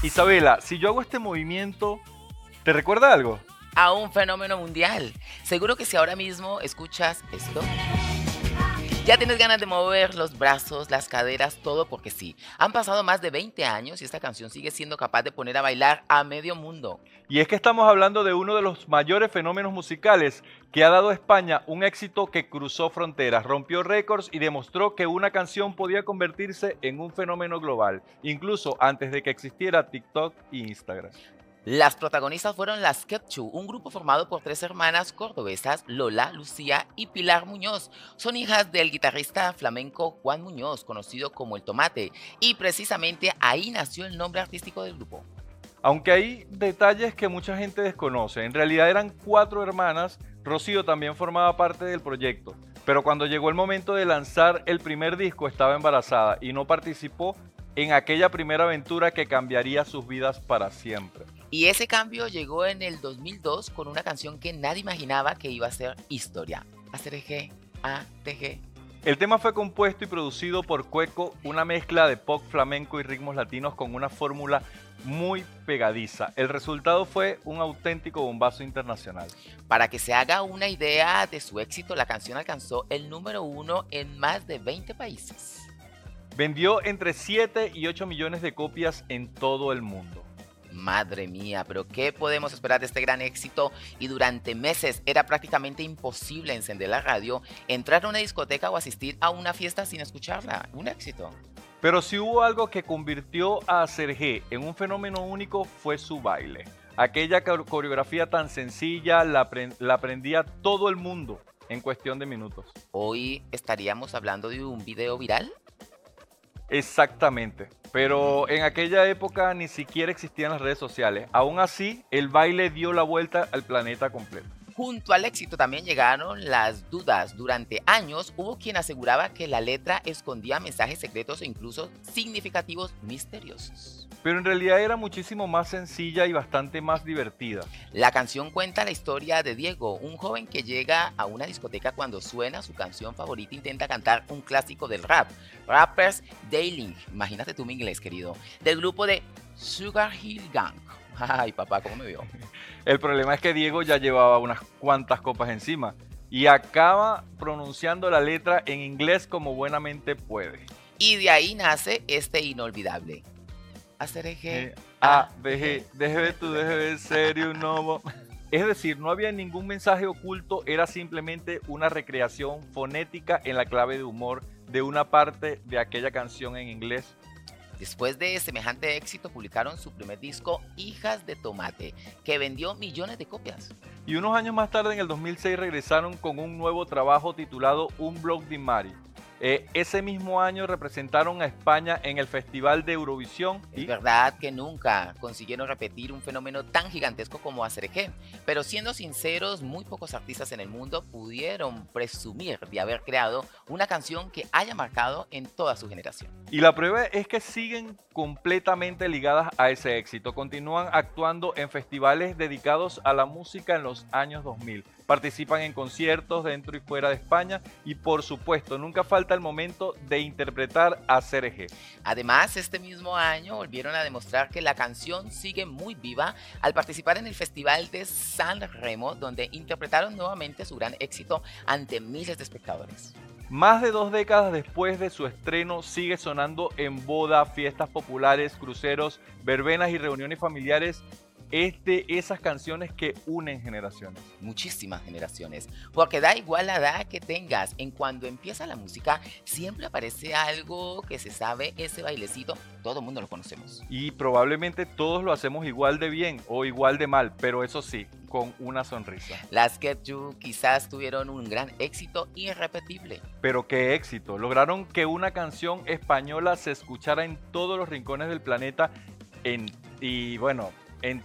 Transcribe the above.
Isabela, si yo hago este movimiento, ¿te recuerda algo? A un fenómeno mundial. Seguro que si ahora mismo escuchas esto, ya tienes ganas de mover los brazos, las caderas, todo porque sí. Han pasado más de 20 años y esta canción sigue siendo capaz de poner a bailar a medio mundo. Y es que estamos hablando de uno de los mayores fenómenos musicales que ha dado a España un éxito que cruzó fronteras, rompió récords y demostró que una canción podía convertirse en un fenómeno global, incluso antes de que existiera TikTok e Instagram. Las protagonistas fueron las Ketchu, un grupo formado por tres hermanas cordobesas, Lola, Lucía y Pilar Muñoz. Son hijas del guitarrista flamenco Juan Muñoz, conocido como El Tomate, y precisamente ahí nació el nombre artístico del grupo. Aunque hay detalles que mucha gente desconoce, en realidad eran cuatro hermanas, Rocío también formaba parte del proyecto, pero cuando llegó el momento de lanzar el primer disco estaba embarazada y no participó en aquella primera aventura que cambiaría sus vidas para siempre. Y ese cambio llegó en el 2002 con una canción que nadie imaginaba que iba a ser historia. ACRG, ATG. El tema fue compuesto y producido por Cueco, una mezcla de pop flamenco y ritmos latinos con una fórmula muy pegadiza. El resultado fue un auténtico bombazo internacional. Para que se haga una idea de su éxito, la canción alcanzó el número 1 en más de 20 países. Vendió entre 7 y 8 millones de copias en todo el mundo. Madre mía, pero ¿qué podemos esperar de este gran éxito? Y durante meses era prácticamente imposible encender la radio, entrar a una discoteca o asistir a una fiesta sin escucharla. Un éxito. Pero si hubo algo que convirtió a Sergé en un fenómeno único fue su baile. Aquella coreografía tan sencilla la aprendía todo el mundo en cuestión de minutos. Hoy estaríamos hablando de un video viral. Exactamente, pero en aquella época ni siquiera existían las redes sociales. Aún así, el baile dio la vuelta al planeta completo. Junto al éxito también llegaron las dudas. Durante años hubo quien aseguraba que la letra escondía mensajes secretos e incluso significativos misteriosos. Pero en realidad era muchísimo más sencilla y bastante más divertida. La canción cuenta la historia de Diego, un joven que llega a una discoteca cuando suena su canción favorita e intenta cantar un clásico del rap, Rappers Dailing, imagínate tú mi inglés querido, del grupo de Sugar Hill Gang. Ay papá, ¿cómo me vio? El problema es que Diego ya llevaba unas cuantas copas encima y acaba pronunciando la letra en inglés como buenamente puede. Y de ahí nace este inolvidable. ACRG, A, B, G, déjeme tú, déjeme serio, no. Es decir, no había ningún mensaje oculto, era simplemente una recreación fonética en la clave de humor de una parte de aquella canción en inglés. Después de semejante éxito publicaron su primer disco, Hijas de Tomate, que vendió millones de copias. Y unos años más tarde, en el 2006, regresaron con un nuevo trabajo titulado Un Blog di Mari. Ese mismo año representaron a España en el Festival de Eurovisión. Es verdad que nunca consiguieron repetir un fenómeno tan gigantesco como ACRG, pero siendo sinceros, muy pocos artistas en el mundo pudieron presumir de haber creado una canción que haya marcado en toda su generación. Y la prueba es que siguen completamente ligadas a ese éxito. Continúan actuando en festivales dedicados a la música en los años 2000. Participan en conciertos dentro y fuera de España y por supuesto nunca falta el momento de interpretar a CRG. Además, este mismo año volvieron a demostrar que la canción sigue muy viva al participar en el Festival de San Remo, donde interpretaron nuevamente su gran éxito ante miles de espectadores. Más de 2 décadas después de su estreno sigue sonando en bodas, fiestas populares, cruceros, verbenas y reuniones familiares. Es de esas canciones que unen generaciones. Muchísimas generaciones, porque da igual la edad que tengas, en cuando empieza la música siempre aparece algo que se sabe, ese bailecito, todo el mundo lo conocemos. Y probablemente todos lo hacemos igual de bien o igual de mal, pero eso sí, con una sonrisa. Las Ketchu quizás tuvieron un gran éxito irrepetible. Pero qué éxito, lograron que una canción española se escuchara en todos los rincones del planeta y bueno,